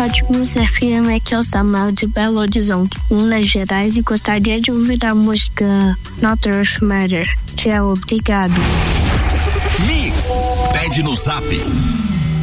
Ótimos FM, aqui é o Samuel de Belo Horizonte, Minas Gerais, e gostaria de ouvir a música Not Earth Matter. Tchau, obrigado. Mix, pede no Zap